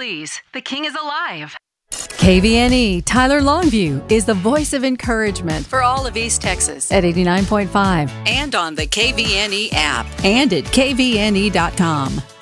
please. The King is alive. KVNE Tyler Longview is the voice of encouragement for all of East Texas at 89.5 and on the KVNE app and at kvne.com.